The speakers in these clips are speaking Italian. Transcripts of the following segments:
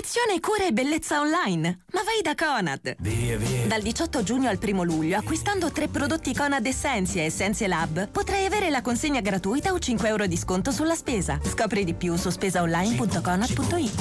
Istruzione, cura e bellezza online. Ma vai da Conad. Via. Dal 18 giugno al 1 luglio, acquistando 3 prodotti Conad Essentia e Essenze Lab, potrai avere la consegna gratuita o 5 euro di sconto sulla spesa. Scopri di più su spesaonline.conad.it.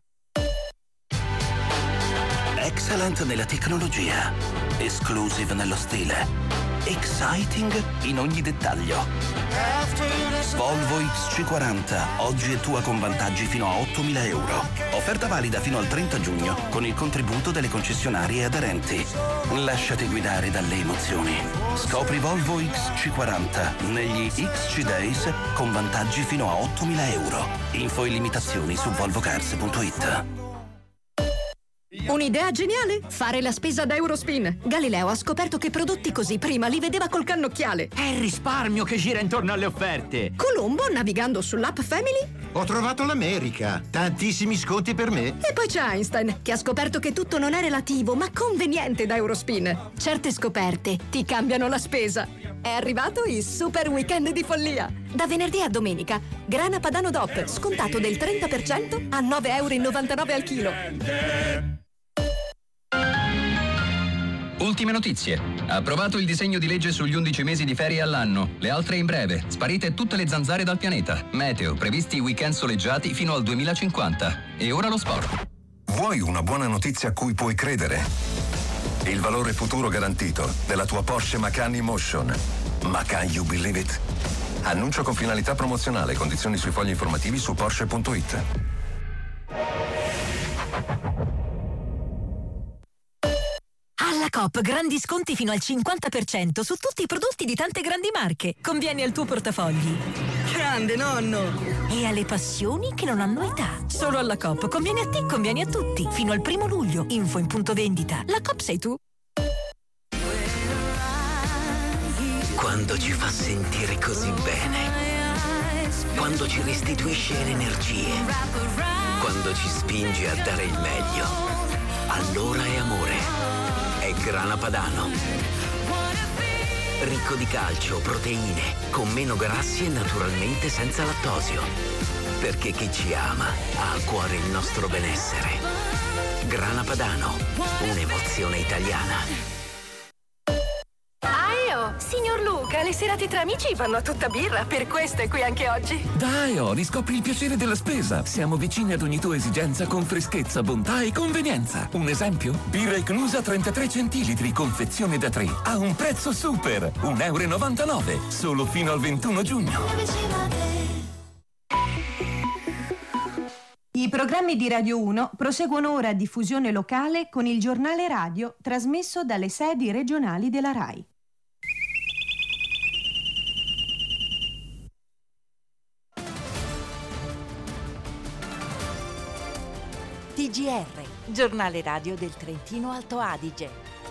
Excellent nella tecnologia, exclusive nello stile, exciting in ogni dettaglio. Volvo XC40, oggi è tua con vantaggi fino a 8.000 euro. Offerta valida fino al 30 giugno con il contributo delle concessionarie aderenti. Lasciati guidare dalle emozioni. Scopri Volvo XC40 negli XC Days con vantaggi fino a 8.000 euro. Info e limitazioni su volvocars.it. Un'idea geniale? Fare la spesa da Eurospin. Galileo ha scoperto che prodotti così prima li vedeva col cannocchiale. È il risparmio che gira intorno alle offerte. Colombo, navigando sull'app Family. Ho trovato l'America. Tantissimi sconti per me. E poi c'è Einstein, che ha scoperto che tutto non è relativo, ma conveniente da Eurospin. Certe scoperte ti cambiano la spesa. È arrivato il super weekend di follia. Da venerdì a domenica, grana padano DOP, scontato del 30% a 9,99 euro al chilo. Ultime notizie. Approvato il disegno di legge sugli 11 mesi di ferie all'anno. Le altre in breve. Sparite tutte le zanzare dal pianeta. Meteo. Previsti weekend soleggiati fino al 2050. E ora lo sport. Vuoi una buona notizia a cui puoi credere? Il valore futuro garantito della tua Porsche Macan E-Motion. Ma can you believe it? Annuncio con finalità promozionale. Condizioni sui fogli informativi su Porsche.it. Alla Coop, grandi sconti fino al 50% su tutti i prodotti di tante grandi marche. Convieni al tuo portafogli. Grande nonno! E alle passioni che non hanno età. Solo alla Coop. Conviene a te, conviene a tutti. Fino al 1 luglio. Info in punto vendita. La Coop sei tu. Quando ci fa sentire così bene. Quando ci restituisce energie. Quando ci spinge a dare il meglio. Allora è amore. È Grana Padano. Ricco di calcio, proteine, con meno grassi e naturalmente senza lattosio. Perché chi ci ama ha a cuore il nostro benessere. Grana Padano, un'emozione italiana. Signor Luca, le serate tra amici vanno a tutta birra, per questo è qui anche oggi. Dai, riscopri il piacere della spesa. Siamo vicini ad ogni tua esigenza con freschezza, bontà e convenienza. Un esempio? Birra Icnusa 33 centilitri, confezione da 3, a un prezzo super, 1,99 euro, solo fino al 21 giugno. I programmi di Radio 1 proseguono ora a diffusione locale con il giornale radio trasmesso dalle sedi regionali della RAI. TGR, giornale radio del Trentino Alto Adige.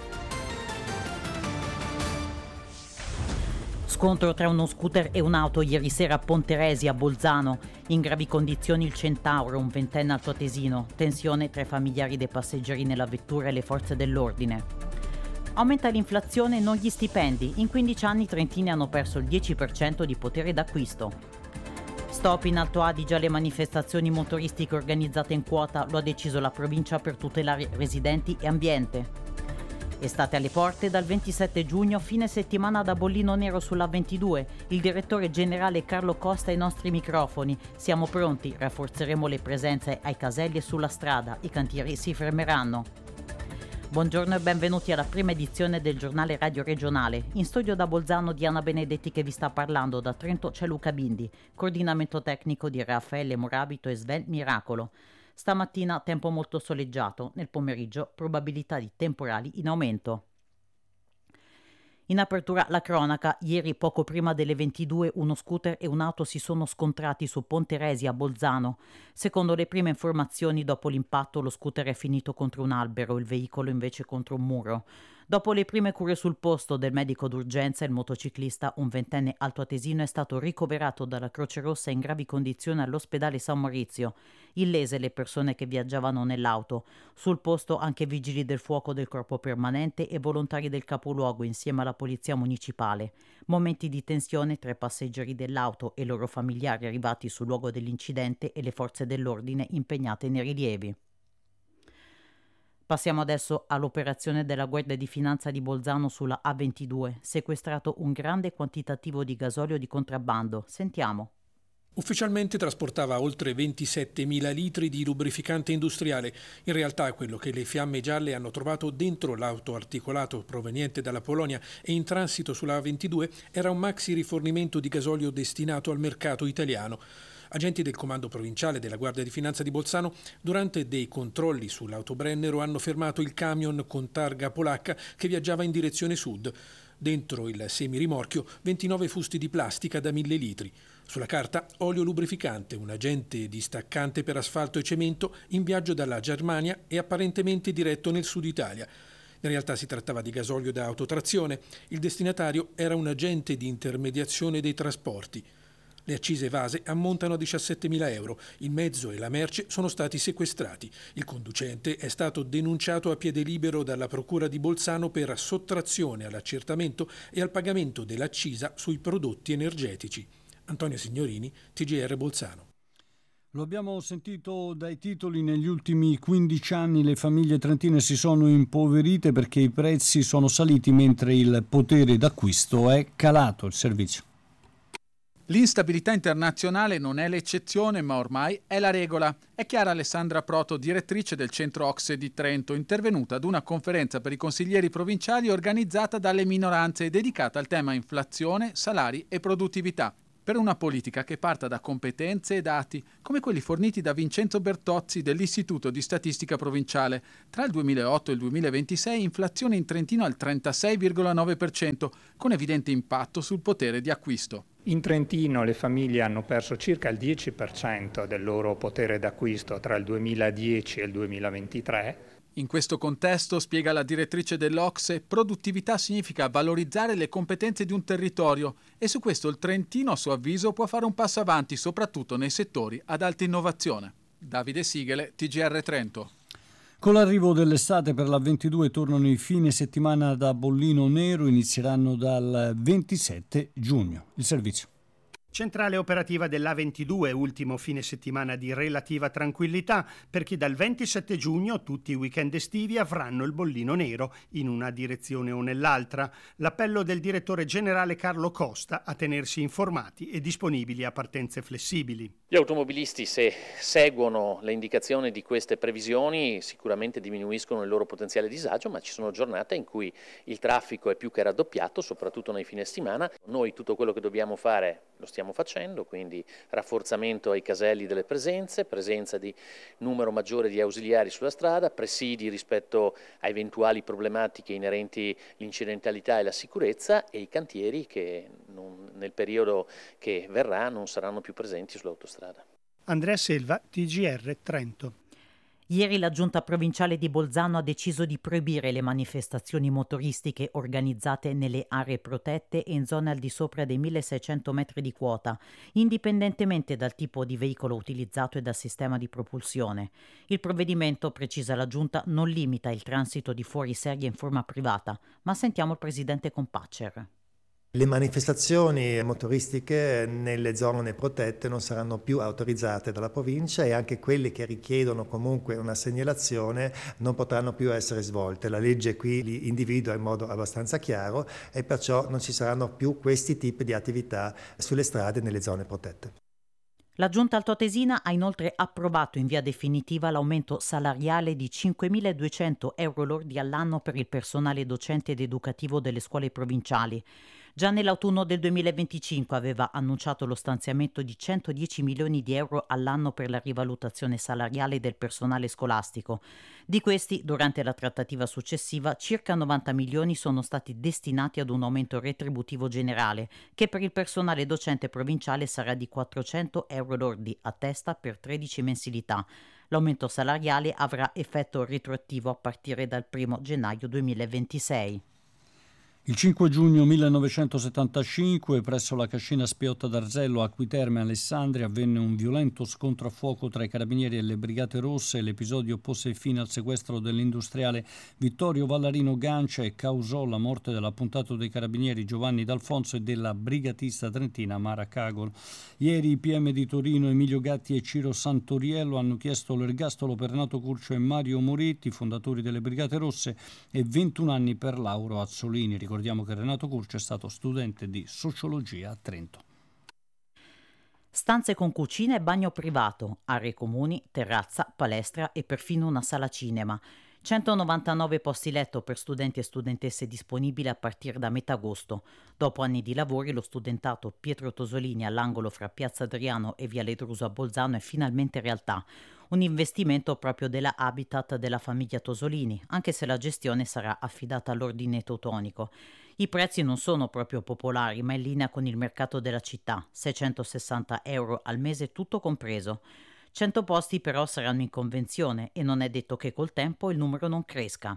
Scontro tra uno scooter e un'auto ieri sera a Ponteresi a Bolzano. In gravi condizioni il Centauro, un ventenne altoatesino. Tensione tra i familiari dei passeggeri nella vettura e le forze dell'ordine. Aumenta l'inflazione e non gli stipendi. In 15 anni i trentini hanno perso il 10% di potere d'acquisto. Stop in Alto Adige alle manifestazioni motoristiche organizzate in quota, lo ha deciso la provincia per tutelare residenti e ambiente. Estate alle porte, dal 27 giugno, fine settimana da bollino nero sulla 22. Il direttore generale Carlo Costa ai nostri microfoni. Siamo pronti, rafforzeremo le presenze ai caselli e sulla strada, i cantieri si fermeranno. Buongiorno e benvenuti alla prima edizione del giornale radio regionale. In studio da Bolzano Diana Benedetti che vi sta parlando, da Trento c'è Luca Bindi, coordinamento tecnico di Raffaele Morabito e Sven Miracolo. Stamattina tempo molto soleggiato, nel pomeriggio probabilità di temporali in aumento. In apertura la cronaca, ieri poco prima delle 22 uno scooter e un'auto si sono scontrati su Ponteresi a Bolzano. Secondo le prime informazioni, dopo l'impatto lo scooter è finito contro un albero, il veicolo invece contro un muro. Dopo le prime cure sul posto del medico d'urgenza, il motociclista, un ventenne altoatesino, è stato ricoverato dalla Croce Rossa in gravi condizioni all'ospedale San Maurizio. Illese le persone che viaggiavano nell'auto. Sul posto anche vigili del fuoco del Corpo Permanente e volontari del capoluogo insieme alla polizia municipale. Momenti di tensione tra i passeggeri dell'auto e i loro familiari arrivati sul luogo dell'incidente e le forze dell'ordine impegnate nei rilievi. Passiamo adesso all'operazione della Guardia di Finanza di Bolzano sulla A22. Sequestrato un grande quantitativo di gasolio di contrabbando. Sentiamo. Ufficialmente trasportava oltre 27.000 litri di lubrificante industriale. In realtà quello che le fiamme gialle hanno trovato dentro l'auto articolato proveniente dalla Polonia e in transito sulla A22 era un maxi rifornimento di gasolio destinato al mercato italiano. Agenti del comando provinciale della Guardia di Finanza di Bolzano, durante dei controlli sull'autobrennero, hanno fermato il camion con targa polacca che viaggiava in direzione sud. Dentro il semirimorchio 29 fusti di plastica da 1.000 litri. Sulla carta olio lubrificante, un agente distaccante per asfalto e cemento in viaggio dalla Germania e apparentemente diretto nel sud Italia. In realtà si trattava di gasolio da autotrazione. Il destinatario era un agente di intermediazione dei trasporti. Le accise evase ammontano a 17.000 euro. Il mezzo e la merce sono stati sequestrati. Il conducente è stato denunciato a piede libero dalla Procura di Bolzano per sottrazione all'accertamento e al pagamento dell'accisa sui prodotti energetici. Antonio Signorini, TGR Bolzano. Lo abbiamo sentito dai titoli: negli ultimi 15 anni le famiglie trentine si sono impoverite perché i prezzi sono saliti mentre il potere d'acquisto è calato. Il servizio. L'instabilità internazionale non è l'eccezione, ma ormai è la regola. È Chiara Alessandra Proto, direttrice del centro OCSE di Trento, intervenuta ad una conferenza per i consiglieri provinciali organizzata dalle minoranze e dedicata al tema inflazione, salari e produttività. Per una politica che parta da competenze e dati, come quelli forniti da Vincenzo Bertozzi dell'Istituto di Statistica Provinciale. Tra il 2008 e il 2026 inflazione in Trentino al 36,9%, con evidente impatto sul potere di acquisto. In Trentino le famiglie hanno perso circa il 10% del loro potere d'acquisto tra il 2010 e il 2023. In questo contesto, spiega la direttrice dell'OCSE, produttività significa valorizzare le competenze di un territorio e su questo il Trentino, a suo avviso, può fare un passo avanti, soprattutto nei settori ad alta innovazione. Davide Sigele, TGR Trento. Con l'arrivo dell'estate per la 22 tornano i fine settimana da bollino nero, inizieranno dal 27 giugno. Il servizio. Centrale operativa dell'A22, ultimo fine settimana di relativa tranquillità, perché dal 27 giugno tutti i weekend estivi avranno il bollino nero in una direzione o nell'altra. L'appello del direttore generale Carlo Costa a tenersi informati e disponibili a partenze flessibili. Gli automobilisti, se seguono le indicazioni di queste previsioni, sicuramente diminuiscono il loro potenziale disagio, ma ci sono giornate in cui il traffico è più che raddoppiato, soprattutto nei fine settimana. Noi tutto quello che dobbiamo fare lo stiamo facendo, quindi rafforzamento ai caselli delle presenze, presenza di numero maggiore di ausiliari sulla strada, presidi rispetto a eventuali problematiche inerenti all'incidentalità e la sicurezza, e i cantieri che nel periodo che verrà non saranno più presenti sull'autostrada. Andrea Selva, TGR Trento. Ieri la Giunta provinciale di Bolzano ha deciso di proibire le manifestazioni motoristiche organizzate nelle aree protette e in zone al di sopra dei 1600 metri di quota, indipendentemente dal tipo di veicolo utilizzato e dal sistema di propulsione. Il provvedimento, precisa la Giunta, non limita il transito di fuoriserie in forma privata, ma sentiamo il presidente Compaccer. Le manifestazioni motoristiche nelle zone protette non saranno più autorizzate dalla provincia, e anche quelle che richiedono comunque una segnalazione non potranno più essere svolte. La legge qui li individua in modo abbastanza chiaro e perciò non ci saranno più questi tipi di attività sulle strade nelle zone protette. La Giunta altoatesina ha inoltre approvato in via definitiva l'aumento salariale di 5.200 euro lordi all'anno per il personale docente ed educativo delle scuole provinciali. Già nell'autunno del 2025 aveva annunciato lo stanziamento di 110 milioni di euro all'anno per la rivalutazione salariale del personale scolastico. Di questi, durante la trattativa successiva, circa 90 milioni sono stati destinati ad un aumento retributivo generale, che per il personale docente provinciale sarà di 400 euro lordi a testa per 13 mensilità. L'aumento salariale avrà effetto retroattivo a partire dal 1 gennaio 2026. Il 5 giugno 1975, presso la cascina Spiotta d'Arzello, Acquiterme, Alessandria, avvenne un violento scontro a fuoco tra i carabinieri e le Brigate Rosse. L'episodio pose fine al sequestro dell'industriale Vittorio Vallarino Gancia e causò la morte dell'appuntato dei carabinieri Giovanni D'Alfonso e della brigatista trentina Mara Cagol. Ieri i PM di Torino Emilio Gatti e Ciro Santoriello hanno chiesto l'ergastolo per Renato Curcio e Mario Moretti, fondatori delle Brigate Rosse, e 21 anni per Lauro Azzolini. Ricordiamo che Renato Curcio è stato studente di sociologia a Trento. Stanze con cucina e bagno privato, aree comuni, terrazza, palestra e perfino una sala cinema. 199 posti letto per studenti e studentesse disponibili a partire da metà agosto. Dopo anni di lavori, lo studentato Pietro Tosolini all'angolo fra Piazza Adriano e Viale Druso a Bolzano è finalmente realtà. Un investimento proprio della Habitat della famiglia Tosolini, anche se la gestione sarà affidata all'ordine teutonico. I prezzi non sono proprio popolari, ma in linea con il mercato della città, 660 euro al mese tutto compreso. 100 posti però saranno in convenzione e non è detto che col tempo il numero non cresca.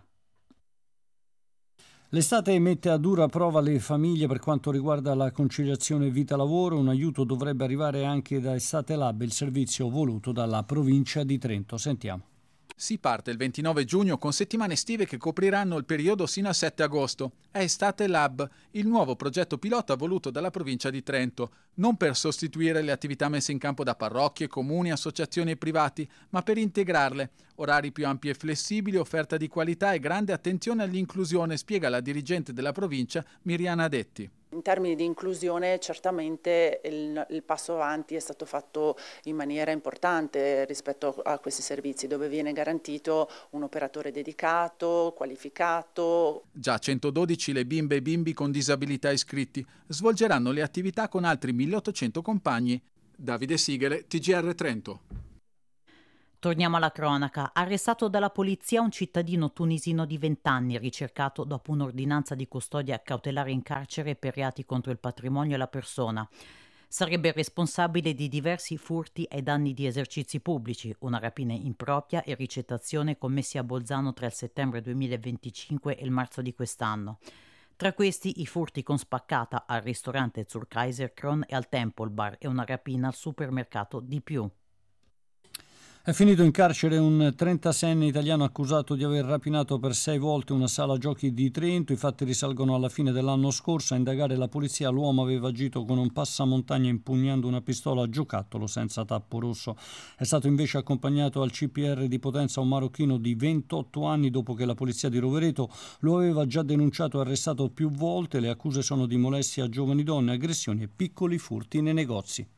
L'estate mette a dura prova le famiglie per quanto riguarda la conciliazione vita-lavoro. Un aiuto dovrebbe arrivare anche da Estate Lab, il servizio voluto dalla provincia di Trento. Sentiamo. Si parte il 29 giugno con settimane estive che copriranno il periodo sino al 7 agosto. È Estate Lab, il nuovo progetto pilota voluto dalla provincia di Trento, non per sostituire le attività messe in campo da parrocchie, comuni, associazioni e privati, ma per integrarle. Orari più ampi e flessibili, offerta di qualità e grande attenzione all'inclusione, spiega la dirigente della provincia Miriana Detti. In termini di inclusione certamente il passo avanti è stato fatto in maniera importante rispetto a questi servizi, dove viene garantito un operatore dedicato, qualificato. Già 112 le bimbe e bimbi con disabilità iscritti svolgeranno le attività con altri 1800 compagni. Davide Sigele, TGR Trento. Torniamo alla cronaca. Arrestato dalla polizia un cittadino tunisino di 20 anni, ricercato dopo un'ordinanza di custodia cautelare in carcere per reati contro il patrimonio e la persona. Sarebbe responsabile di diversi furti ai danni di esercizi pubblici, una rapina impropria e ricettazione commessi a Bolzano tra il settembre 2025 e il marzo di quest'anno. Tra questi i furti con spaccata al ristorante Zur Kaiserkron e al Temple Bar e una rapina al supermercato Di Più. È finito in carcere un 36enne italiano accusato di aver rapinato per 6 volte una sala giochi di Trento. I fatti risalgono alla fine dell'anno scorso. A indagare la polizia, l'uomo aveva agito con un passamontagna impugnando una pistola a giocattolo senza tappo rosso. È stato invece accompagnato al CPR di Potenza un marocchino di 28 anni dopo che la polizia di Rovereto lo aveva già denunciato e arrestato più volte. Le accuse sono di molestia a giovani donne, aggressioni e piccoli furti nei negozi.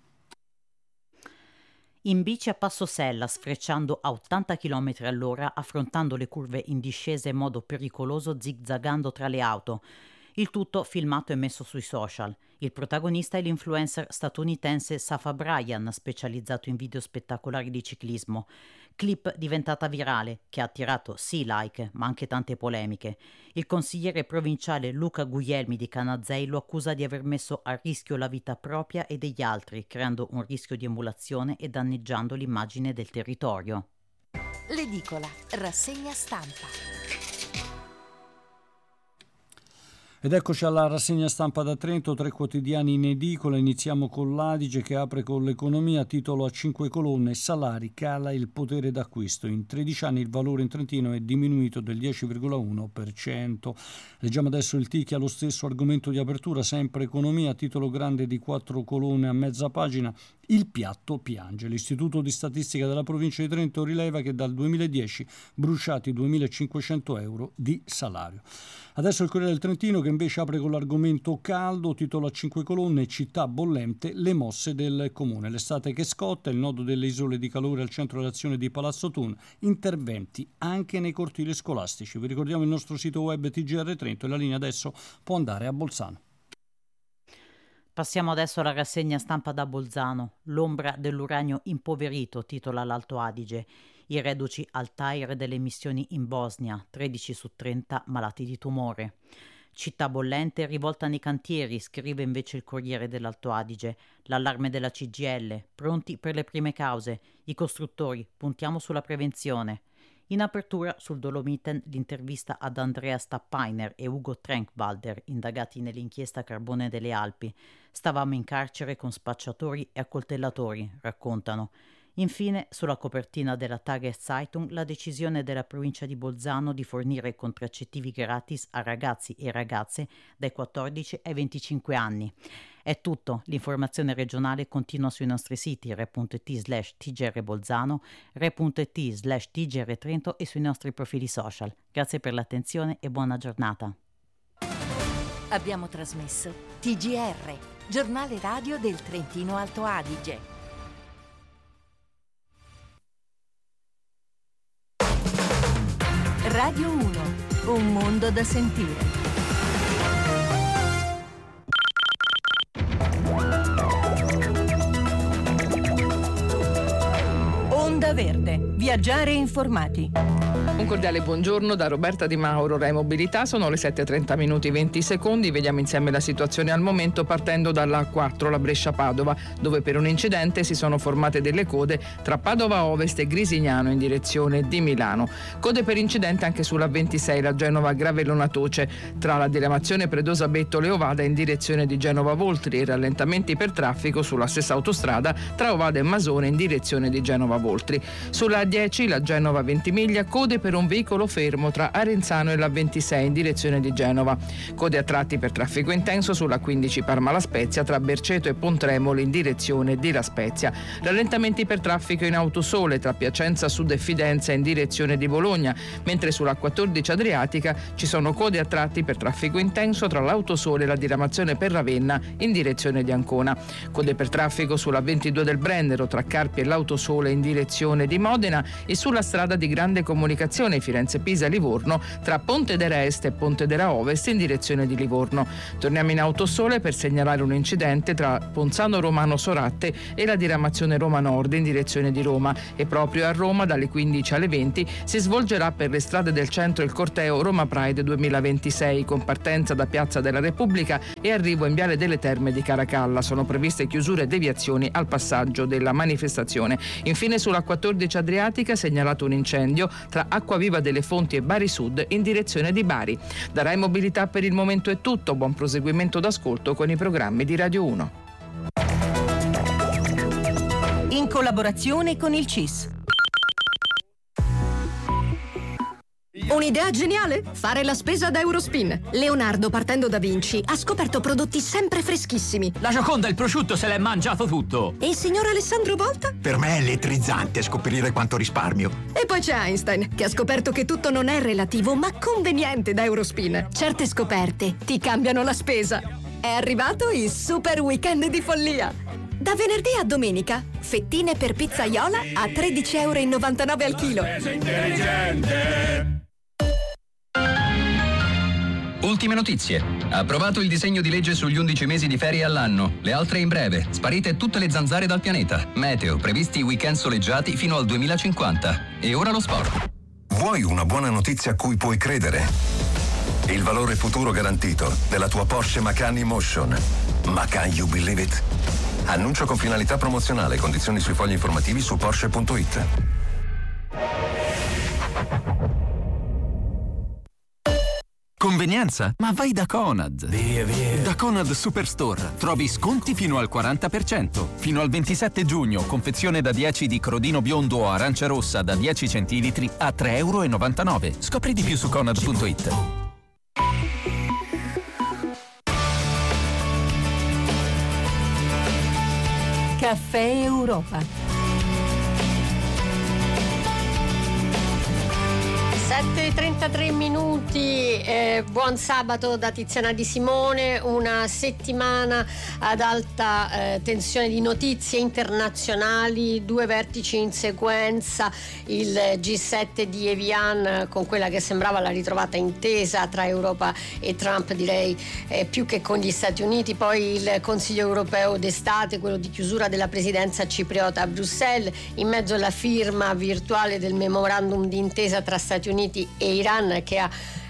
In bici a passo sella, sfrecciando a 80 km all'ora, affrontando le curve in discesa in modo pericoloso, zigzagando tra le auto. Il tutto filmato e messo sui social. Il protagonista è l'influencer statunitense Safa Bryan, specializzato in video spettacolari di ciclismo. Clip diventata virale, che ha attirato sì like, ma anche tante polemiche. Il consigliere provinciale Luca Guglielmi di Canazei lo accusa di aver messo a rischio la vita propria e degli altri, creando un rischio di emulazione e danneggiando l'immagine del territorio. L'edicola, rassegna stampa. Ed eccoci alla rassegna stampa da Trento, 3 quotidiani in edicola. Iniziamo con l'Adige che apre con l'Economia, titolo a 5 colonne, salari, cala il potere d'acquisto. In 13 anni il valore in Trentino è diminuito del 10,1%. Leggiamo adesso il TIC, ha lo stesso argomento di apertura, sempre Economia, titolo grande di 4 colonne a mezza pagina. Il piatto piange. L'Istituto di Statistica della provincia di Trento rileva che dal 2010 bruciati 2.500 euro di salario. Adesso il Corriere del Trentino che invece apre con l'argomento caldo, titolo a 5 colonne, città bollente, le mosse del comune. L'estate che scotta, il nodo delle isole di calore al centro d'azione di Palazzo Thun, interventi anche nei cortili scolastici. Vi ricordiamo il nostro sito web TGR Trento e la linea adesso può andare a Bolzano. Passiamo adesso alla rassegna stampa da Bolzano. L'ombra dell'uranio impoverito, titola l'Alto Adige. I reduci Altair delle emissioni in Bosnia, 13 su 30 malati di tumore. Città bollente rivolta nei cantieri, scrive invece il Corriere dell'Alto Adige. L'allarme della CGIL, pronti per le prime cause. I costruttori, puntiamo sulla prevenzione. In apertura sul Dolomiten l'intervista ad Andrea Stappainer e Ugo Trenkwalder, indagati nell'inchiesta Carbone delle Alpi. Stavamo in carcere con spacciatori e accoltellatori, raccontano. Infine, sulla copertina della Tageszeitung, la decisione della provincia di Bolzano di fornire contraccettivi gratis a ragazzi e ragazze dai 14 ai 25 anni. È tutto, l'informazione regionale continua sui nostri siti re.it/TGR Bolzano, re.it/TGR Trento e sui nostri profili social. Grazie per l'attenzione e buona giornata. Abbiamo trasmesso TGR, giornale radio del Trentino Alto Adige. Radio 1, un mondo da sentire. Onda Verde, viaggiare informati. Un cordiale buongiorno da Roberta Di Mauro, Rai Mobilità, sono le 7:30 minuti 20 secondi, vediamo insieme la situazione al momento partendo dalla A4, la Brescia-Padova, dove per un incidente si sono formate delle code tra Padova Ovest e Grisignano in direzione di Milano. Code per incidente anche sulla 26, la Genova-Gravellona-Toce, tra la diramazione Predosa-Bettole-Ovada in direzione di Genova-Voltri e rallentamenti per traffico sulla stessa autostrada tra Ovada e Masone in direzione di Genova-Voltri. Sulla A10, la Genova-Ventimiglia, code per un veicolo fermo tra Arenzano e la 26 in direzione di Genova. Code a tratti per traffico intenso sulla 15 Parma-La Spezia tra Berceto e Pontremoli in direzione di La Spezia. Rallentamenti per traffico in autosole tra Piacenza Sud e Fidenza in direzione di Bologna, mentre sulla 14 Adriatica ci sono code a tratti per traffico intenso tra l'Autosole e la diramazione per Ravenna in direzione di Ancona. Code per traffico sulla 22 del Brennero tra Carpi e l'Autosole in direzione di Modena e sulla strada di grande comunicazione Firenze-Pisa-Livorno tra Pontedera Est e Pontedera Ovest in direzione di Livorno. Torniamo in Autosole per segnalare un incidente tra Ponzano Romano Soratte e la diramazione Roma Nord in direzione di Roma, e proprio a Roma dalle 15 alle 20 si svolgerà per le strade del centro il corteo Roma Pride 2026 con partenza da Piazza della Repubblica e arrivo in Viale delle Terme di Caracalla. Sono previste chiusure e deviazioni al passaggio della manifestazione. Infine sulla 14 Adriatica segnalato un incendio tra Acquaviva delle Fonti e Bari Sud in direzione di Bari. Da Rai Mobilità per il momento è tutto, buon proseguimento d'ascolto con i programmi di Radio 1. In collaborazione con il CIS. Un'idea geniale? Fare la spesa da Eurospin. Leonardo, partendo da Vinci, ha scoperto prodotti sempre freschissimi. La Gioconda, il prosciutto, se l'è mangiato tutto. E il signor Alessandro Volta? Per me è elettrizzante scoprire quanto risparmio. E poi c'è Einstein, che ha scoperto che tutto non è relativo, ma conveniente da Eurospin. Certe scoperte ti cambiano la spesa. È arrivato il Super Weekend di Follia. Da venerdì a domenica, fettine per pizzaiola a 13,99 € al chilo. Ultime notizie. Approvato il disegno di legge sugli 11 mesi di ferie all'anno. Le altre in breve. Sparite tutte le zanzare dal pianeta. Meteo. Previsti weekend soleggiati fino al 2050. E ora lo sport. Vuoi una buona notizia a cui puoi credere? Il valore futuro garantito della tua Porsche Macan Emotion. Macan You Believe It? Annuncio con finalità promozionale. Condizioni sui fogli informativi su Porsche.it. Convenienza? Ma vai da Conad. Via. Da Conad Superstore trovi sconti fino al 40%. Fino al 27 giugno, confezione da 10 di crodino biondo o arancia rossa da 10 centilitri a €3,99. Scopri di più su Conad.it. Caffè Europa. 7:33 minuti, buon sabato da Tiziana Di Simone. Una settimana ad alta tensione di notizie internazionali, 2 vertici in sequenza, il G7 di Evian con quella che sembrava la ritrovata intesa tra Europa e Trump, direi più che con gli Stati Uniti, poi il Consiglio europeo d'estate, quello di chiusura della presidenza cipriota a Bruxelles, in mezzo alla firma virtuale del memorandum d'intesa tra Stati Uniti e Iran, che ha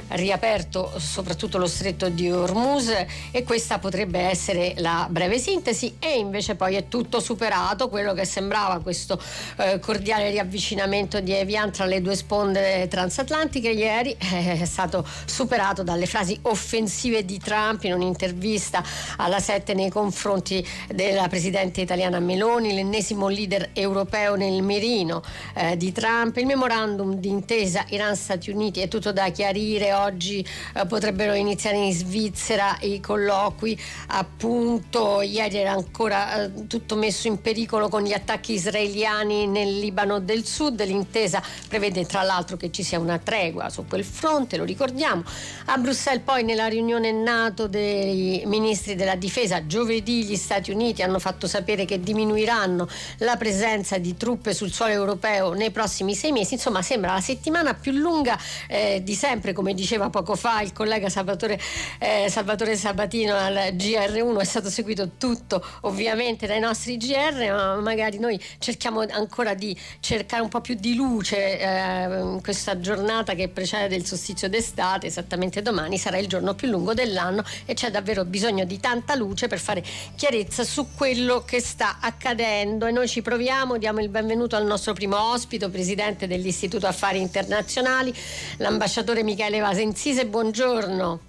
riaperto soprattutto lo stretto di Hormuz, e questa potrebbe essere la breve sintesi. E invece poi è tutto superato, quello che sembrava questo cordiale riavvicinamento di Evian tra le due sponde transatlantiche ieri è stato superato dalle frasi offensive di Trump in un'intervista alla 7 nei confronti della presidente italiana Meloni, l'ennesimo leader europeo nel mirino di Trump. Il memorandum di intesa Iran-Stati Uniti è tutto da chiarire. Oggi potrebbero iniziare in Svizzera i colloqui, appunto ieri era ancora tutto messo in pericolo con gli attacchi israeliani nel Libano del Sud. L'intesa prevede tra l'altro che ci sia una tregua su quel fronte, lo ricordiamo. A Bruxelles poi nella riunione NATO dei ministri della difesa giovedì gli Stati Uniti hanno fatto sapere che diminuiranno la presenza di truppe sul suolo europeo nei prossimi 6 mesi. Insomma, sembra la settimana più lunga di sempre, come diceva poco fa il collega Salvatore Sabatino al GR1. È stato seguito tutto ovviamente dai nostri GR, ma magari noi cerchiamo ancora di cercare un po' più di luce in questa giornata che precede il solstizio d'estate. Esattamente domani sarà il giorno più lungo dell'anno e c'è davvero bisogno di tanta luce per fare chiarezza su quello che sta accadendo, e noi ci proviamo. Diamo il benvenuto al nostro primo ospite, presidente dell'Istituto Affari Internazionali, l'ambasciatore Michele Vasenzise. Buongiorno.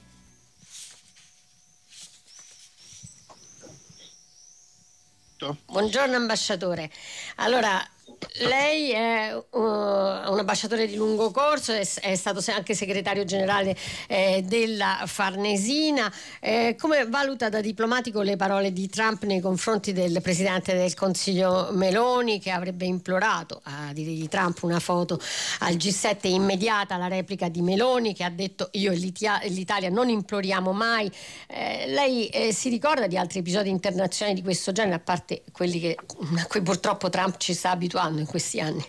Buongiorno ambasciatore. Allora, lei è un ambasciatore di lungo corso, è stato anche segretario generale della Farnesina. Come valuta da diplomatico le parole di Trump nei confronti del presidente del Consiglio Meloni, che avrebbe implorato, a dire di Trump, una foto al G7 immediata, la replica di Meloni che ha detto io e l'Italia non imploriamo mai? Lei si ricorda di altri episodi internazionali di questo genere, a parte quelli a cui purtroppo Trump ci sta abituando in questi anni?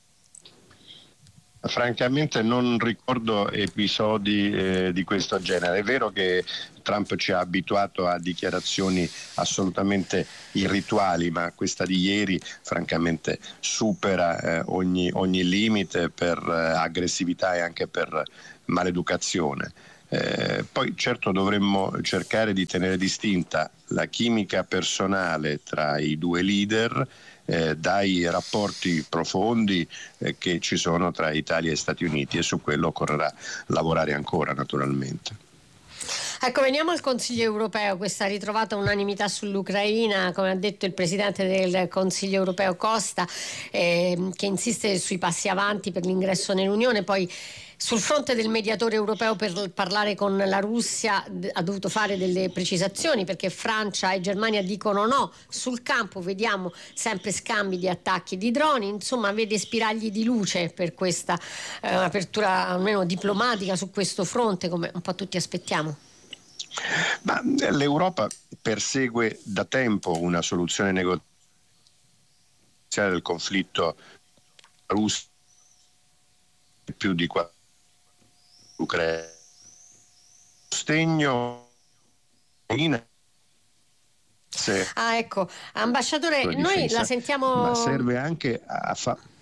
Francamente non ricordo episodi di questo genere. È vero che Trump ci ha abituato a dichiarazioni assolutamente irrituali, ma questa di ieri francamente supera ogni limite per aggressività e anche per maleducazione. Poi certo dovremmo cercare di tenere distinta la chimica personale tra i due leader dai rapporti profondi che ci sono tra Italia e Stati Uniti, e su quello occorrerà lavorare ancora, naturalmente. Ecco, veniamo al Consiglio europeo. Questa ritrovata unanimità sull'Ucraina, come ha detto il presidente del Consiglio europeo Costa, che insiste sui passi avanti per l'ingresso nell'Unione. Poi sul fronte del mediatore europeo per parlare con la Russia ha dovuto fare delle precisazioni, perché Francia e Germania dicono no. Sul campo vediamo sempre scambi di attacchi di droni. Insomma, vede spiragli di luce per questa apertura almeno diplomatica su questo fronte, come un po' tutti aspettiamo. Ma l'Europa persegue da tempo una soluzione negoziale del conflitto russo, più di Ucraina, sostegno. Ecco, ambasciatore, noi la sentiamo. Ma serve anche a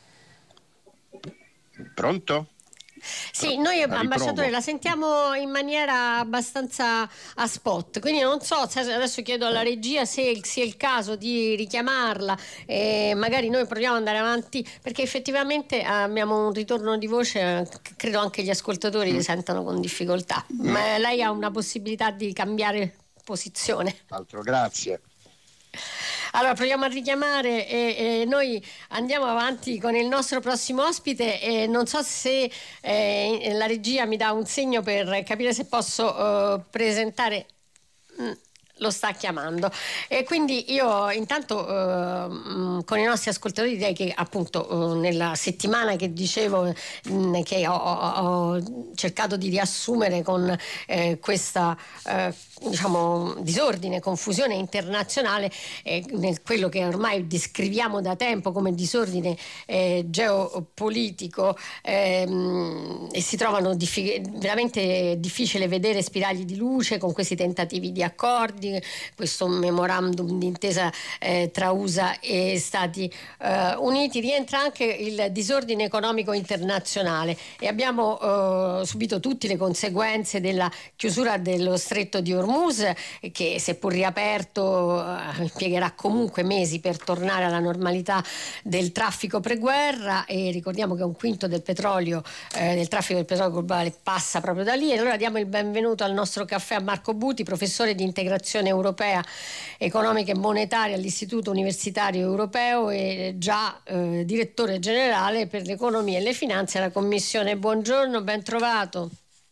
Pronto? Sì, noi ambasciatore la sentiamo in maniera abbastanza a spot, quindi non so se adesso chiedo alla regia se sia il caso di richiamarla e magari noi proviamo ad andare avanti, perché effettivamente abbiamo un ritorno di voce, credo anche gli ascoltatori li sentano con difficoltà. Ma lei ha una possibilità di cambiare posizione? Altro, grazie. Allora proviamo a richiamare e noi andiamo avanti con il nostro prossimo ospite, e non so se la regia mi dà un segno per capire se posso presentare. Lo sta chiamando, e quindi io intanto con i nostri ascoltatori direi che appunto nella settimana che dicevo che ho cercato di riassumere con questa diciamo disordine, confusione internazionale, quello che ormai descriviamo da tempo come disordine geopolitico, e si trovano veramente difficile vedere spiragli di luce con questi tentativi di accordi di questo memorandum d'intesa tra USA e Stati Uniti, rientra anche il disordine economico internazionale e abbiamo subito tutte le conseguenze della chiusura dello stretto di Hormuz, che seppur riaperto impiegherà comunque mesi per tornare alla normalità del traffico preguerra, e ricordiamo che un quinto del petrolio, del traffico del petrolio globale passa proprio da lì. E allora diamo il benvenuto al nostro caffè a Marco Buti, professore di integrazione europea, economica e monetaria all'Istituto Universitario Europeo e già direttore generale per l'economia e le finanze alla Commissione. Buongiorno, ben trovato.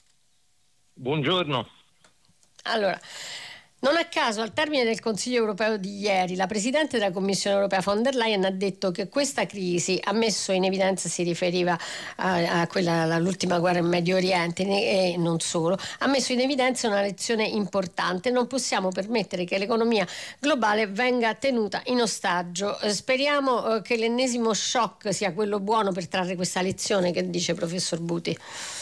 Buongiorno. Allora, non a caso, al termine del Consiglio europeo di ieri, la Presidente della Commissione europea von der Leyen ha detto che questa crisi ha messo in evidenza, si riferiva a quella, all'ultima guerra in Medio Oriente e non solo, ha messo in evidenza una lezione importante: non possiamo permettere che l'economia globale venga tenuta in ostaggio. Speriamo che l'ennesimo shock sia quello buono per trarre questa lezione. Che dice professor Buti?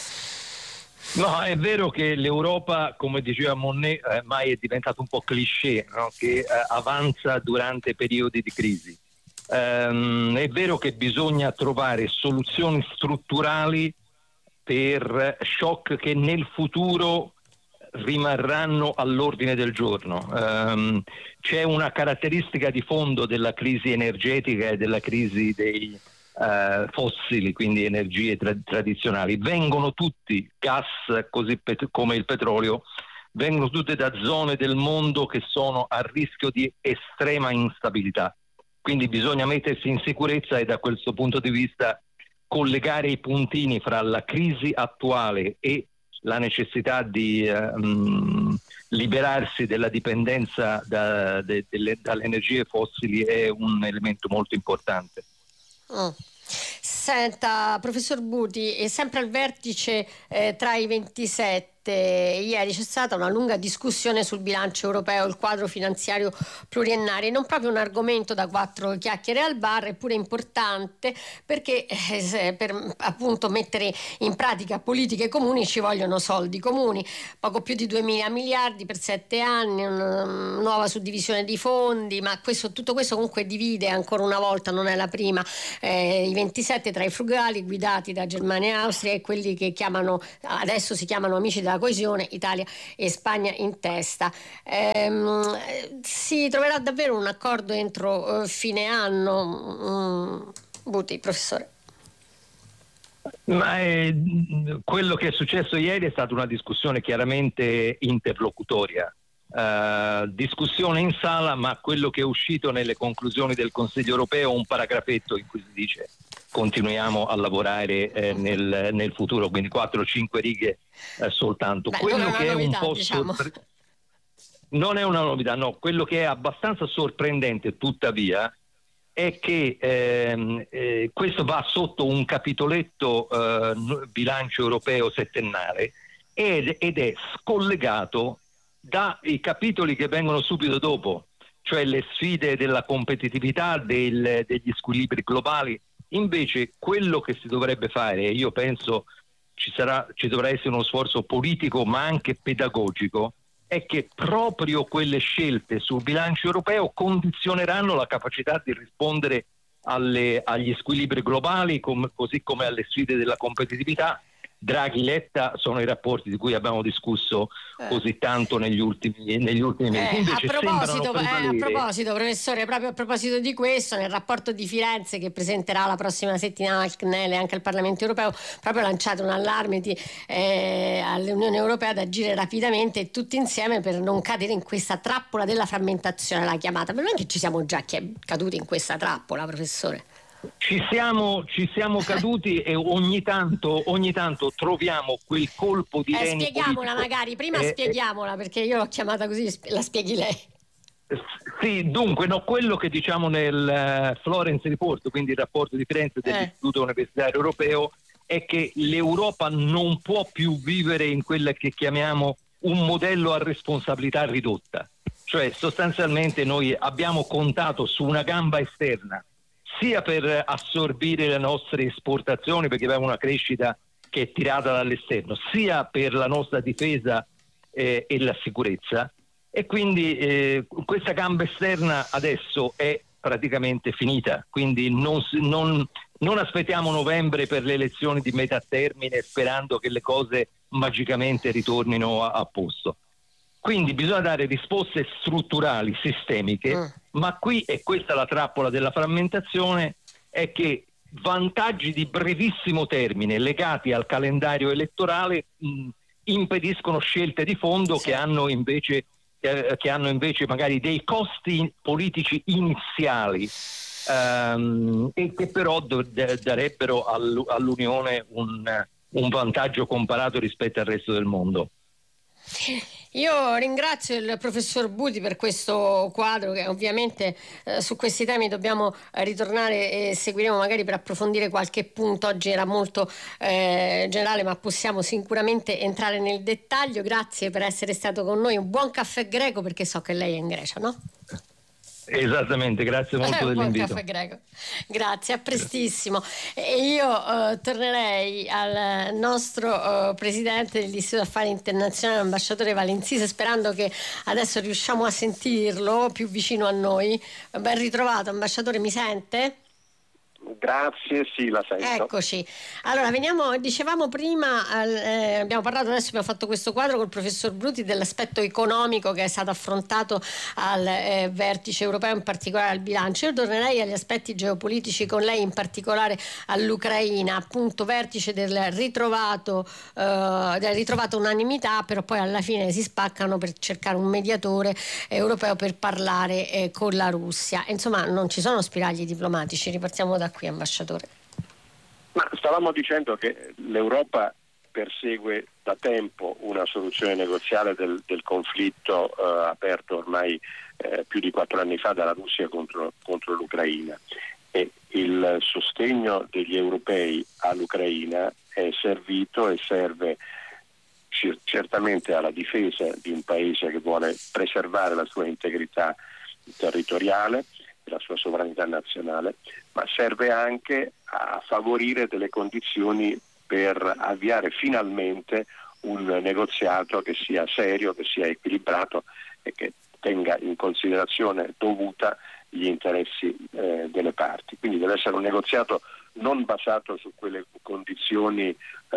No, è vero che l'Europa, come diceva Monnet, mai è diventato un po' cliché, no? Che avanza durante periodi di crisi. È vero che bisogna trovare soluzioni strutturali per shock che nel futuro rimarranno all'ordine del giorno. C'è una caratteristica di fondo della crisi energetica e della crisi dei fossili, quindi energie tradizionali. Vengono tutti, gas così come il petrolio, vengono tutte da zone del mondo che sono a rischio di estrema instabilità. Quindi bisogna mettersi in sicurezza e da questo punto di vista collegare i puntini fra la crisi attuale e la necessità di liberarsi della dipendenza dalle energie fossili è un elemento molto importante. Senta, professor Buti, è sempre al vertice tra i 27. Ieri c'è stata una lunga discussione sul bilancio europeo, il quadro finanziario pluriennale, non proprio un argomento da 4 chiacchiere al bar, eppure importante perché per appunto mettere in pratica politiche comuni ci vogliono soldi comuni, poco più di 2.000 miliardi per 7 anni, una nuova suddivisione di fondi, ma tutto questo comunque divide ancora una volta, non è la prima, i 27 tra i frugali guidati da Germania e Austria e quelli che adesso si chiamano amici della coesione, Italia e Spagna in testa. Si troverà davvero un accordo entro fine anno? Buti, professore. Ma quello che è successo ieri è stata una discussione chiaramente interlocutoria, discussione in sala, ma quello che è uscito nelle conclusioni del Consiglio europeo è un paragrafetto in cui si dice continuiamo a lavorare nel futuro, quindi 4 o 5 righe soltanto. Quello che è un po' non è una novità, no, quello che è abbastanza sorprendente tuttavia è che questo va sotto un capitoletto bilancio europeo settennale ed è scollegato dai capitoli che vengono subito dopo, cioè le sfide della competitività, degli squilibri globali. Invece quello che si dovrebbe fare, io penso ci dovrà essere uno sforzo politico ma anche pedagogico, è che proprio quelle scelte sul bilancio europeo condizioneranno la capacità di rispondere agli squilibri globali, così come alle sfide della competitività. Draghi-Letta sono i rapporti di cui abbiamo discusso così tanto negli ultimi mesi. A proposito, professore, proprio a proposito di questo, nel rapporto di Firenze che presenterà la prossima settimana al CNEL e anche al Parlamento europeo, proprio lanciato un allarme all'Unione Europea ad agire rapidamente e tutti insieme per non cadere in questa trappola della frammentazione, l'ha chiamata. Ma non è che ci siamo già caduti in questa trappola, professore? Ci siamo caduti e ogni tanto troviamo quel colpo di reni spieghiamola politico. Magari, prima spieghiamola, perché io l'ho chiamata così, la spieghi lei. Sì, dunque, quello che diciamo nel Florence Report, quindi il rapporto di Firenze dell'Istituto Universitario Europeo, è che l'Europa non può più vivere in quella che chiamiamo un modello a responsabilità ridotta. Cioè, sostanzialmente noi abbiamo contato su una gamba esterna, sia per assorbire le nostre esportazioni, perché abbiamo una crescita che è tirata dall'esterno, sia per la nostra difesa e la sicurezza, e quindi questa gamba esterna adesso è praticamente finita, quindi non aspettiamo novembre per le elezioni di metà termine sperando che le cose magicamente ritornino a posto. Quindi bisogna dare risposte strutturali, sistemiche, ma qui, e questa è la trappola della frammentazione, è che vantaggi di brevissimo termine legati al calendario elettorale impediscono scelte di fondo che hanno invece magari dei costi politici iniziali e che però darebbero all'Unione un vantaggio comparato rispetto al resto del mondo. Io ringrazio il professor Buti per questo quadro, che ovviamente su questi temi dobbiamo ritornare e seguiremo magari per approfondire qualche punto. Oggi era molto generale, ma possiamo sicuramente entrare nel dettaglio. Grazie per essere stato con noi. Un buon caffè greco, perché so che lei è in Grecia, no? Esattamente, grazie molto dell'invito. Buon caffè greco. Grazie, a prestissimo. E io tornerei al nostro presidente dell'Istituto Affari Internazionali, ambasciatore Valenzise, sperando che adesso riusciamo a sentirlo più vicino a noi. Ben ritrovato, ambasciatore, mi sente? Grazie, sì, la sento. Eccoci. Allora, dicevamo prima, abbiamo parlato adesso, abbiamo fatto questo quadro col professor Bruti dell'aspetto economico che è stato affrontato al vertice europeo, in particolare al bilancio. Io tornerei agli aspetti geopolitici con lei, in particolare all'Ucraina, appunto vertice della ritrovata unanimità, però poi alla fine si spaccano per cercare un mediatore europeo per parlare con la Russia. Insomma, non ci sono spiragli diplomatici, ripartiamo da qui, ambasciatore. Ma stavamo dicendo che l'Europa persegue da tempo una soluzione negoziale del conflitto aperto ormai più di 4 anni fa dalla Russia contro l'Ucraina, e il sostegno degli europei all'Ucraina è servito e serve certamente alla difesa di un paese che vuole preservare la sua integrità territoriale, la sua sovranità nazionale, ma serve anche a favorire delle condizioni per avviare finalmente un negoziato che sia serio, che sia equilibrato e che tenga in considerazione dovuta gli interessi delle parti. Quindi deve essere un negoziato non basato su quelle condizioni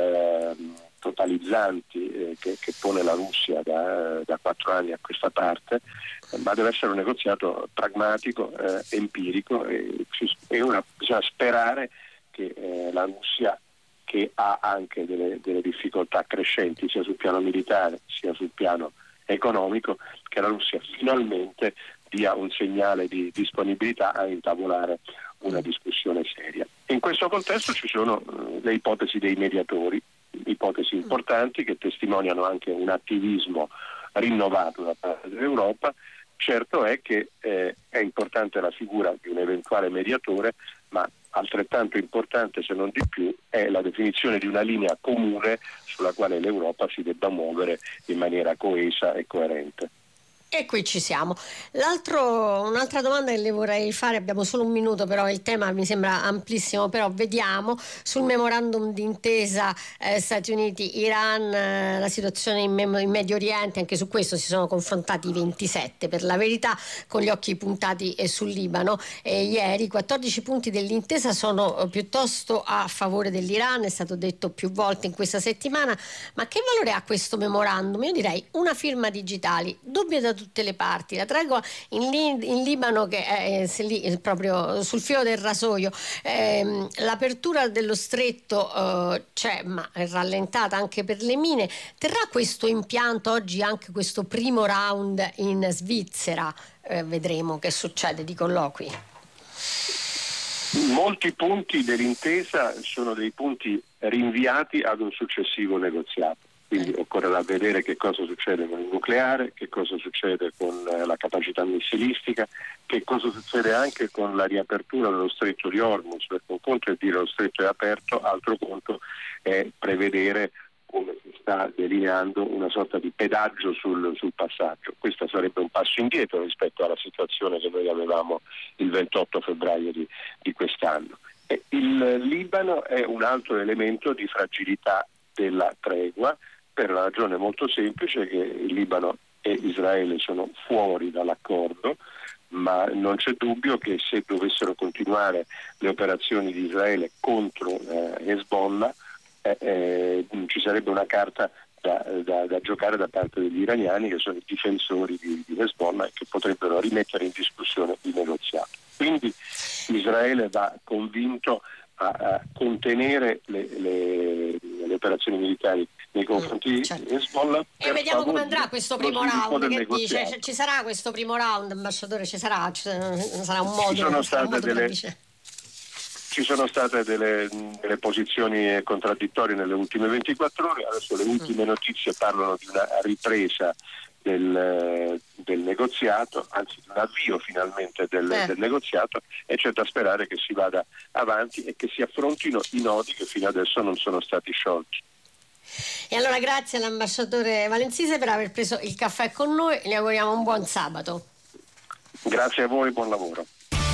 totalizzanti che pone la Russia da 4 anni a questa parte, ma deve essere un negoziato pragmatico, empirico, e bisogna sperare che la Russia, che ha anche delle difficoltà crescenti sia sul piano militare sia sul piano economico, che la Russia finalmente dia un segnale di disponibilità a intavolare una discussione seria. In questo contesto ci sono le ipotesi dei mediatori, ipotesi importanti che testimoniano anche un attivismo rinnovato da parte dell'Europa. Certo è che è importante la figura di un eventuale mediatore, ma altrettanto importante, se non di più, è la definizione di una linea comune sulla quale l'Europa si debba muovere in maniera coesa e coerente. E qui ci siamo. Un'altra domanda che le vorrei fare, abbiamo solo un minuto, però il tema mi sembra amplissimo, però vediamo sul memorandum d'intesa Stati Uniti-Iran, la situazione in Medio Oriente. Anche su questo si sono confrontati i 27, per la verità, con gli occhi puntati sul Libano. Ieri 14 punti dell'intesa sono piuttosto a favore dell'Iran, è stato detto più volte in questa settimana. Ma che valore ha questo memorandum? Io direi una firma digitali, doppia da tutte le parti, la tregua in Libano che è lì proprio sul filo del rasoio, l'apertura dello stretto c'è, ma è rallentata anche per le mine. Terrà questo impianto oggi anche questo primo round in Svizzera? Vedremo che succede di colloqui. Molti punti dell'intesa sono dei punti rinviati ad un successivo negoziato. Quindi occorrerà vedere che cosa succede con il nucleare, che cosa succede con la capacità missilistica, che cosa succede anche con la riapertura dello stretto di Hormuz, perché un conto è dire lo stretto è aperto, altro conto è prevedere, come si sta delineando, una sorta di pedaggio sul passaggio. Questo sarebbe un passo indietro rispetto alla situazione che noi avevamo il 28 febbraio di quest'anno. Il Libano è un altro elemento di fragilità della tregua, per una ragione molto semplice, che il Libano è e Israele sono fuori dall'accordo, ma non c'è dubbio che se dovessero continuare le operazioni di Israele contro Hezbollah ci sarebbe una carta da giocare da parte degli iraniani, che sono i difensori di Hezbollah e che potrebbero rimettere in discussione il negoziato. Quindi Israele va convinto a contenere le operazioni militari nei confronti di Hezbollah. E vediamo come andrà questo primo round. Che dice? Ci sarà questo primo round, ambasciatore? Sarà un modo? Ci sono state delle posizioni contraddittorie nelle ultime 24 ore, adesso le ultime notizie parlano di una ripresa del negoziato, anzi di un avvio finalmente del negoziato, e c'è da sperare che si vada avanti e che si affrontino i nodi che fino adesso non sono stati sciolti. E allora grazie all'ambasciatore Valenzise per aver preso il caffè con noi, le auguriamo un buon sabato. Grazie a voi, buon lavoro.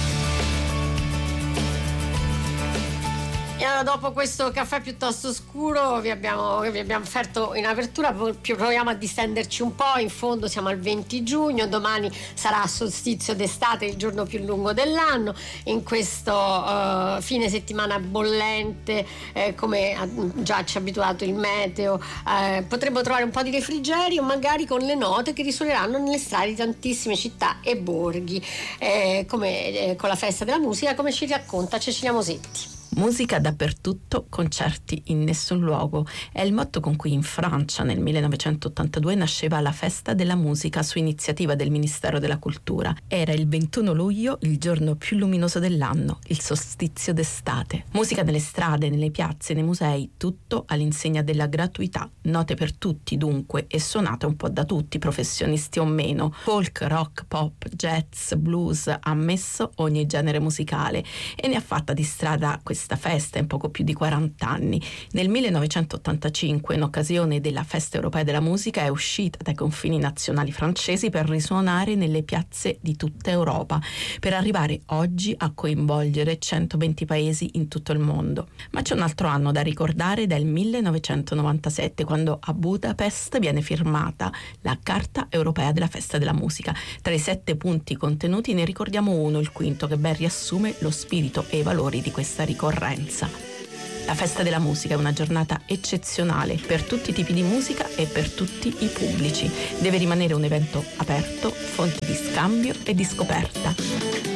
E allora, dopo questo caffè piuttosto scuro vi abbiamo offerto in apertura, proviamo a distenderci un po'. In fondo siamo al 20 giugno, domani sarà solstizio d'estate, il giorno più lungo dell'anno. In questo fine settimana bollente, come già ci ha abituato il meteo, potremmo trovare un po' di refrigerio, magari con le note che risuoneranno nelle strade di tantissime città e borghi, come con la festa della musica, come ci racconta Cecilia Mosetti. Musica dappertutto, concerti in nessun luogo. È il motto con cui in Francia nel 1982 nasceva la Festa della Musica su iniziativa del Ministero della Cultura. Era il 21 luglio, il giorno più luminoso dell'anno, il solstizio d'estate. Musica nelle strade, nelle piazze, nei musei, tutto all'insegna della gratuità. Note per tutti dunque, e suonate un po' da tutti, professionisti o meno. Folk, rock, pop, jazz, blues, ammesso ogni genere musicale. E ne ha fatta di strada questa festa in poco più di 40 anni. Nel 1985, in occasione della Festa Europea della Musica, è uscita dai confini nazionali francesi per risuonare nelle piazze di tutta Europa, per arrivare oggi a coinvolgere 120 paesi in tutto il mondo. Ma c'è un altro anno da ricordare, del 1997, quando a Budapest viene firmata la Carta Europea della Festa della Musica. Tra i 7 punti contenuti ne ricordiamo uno, il quinto, che ben riassume lo spirito e i valori di questa ricorrenza. La Festa della Musica è una giornata eccezionale per tutti i tipi di musica e per tutti i pubblici. Deve rimanere un evento aperto, fonte di scambio e di scoperta.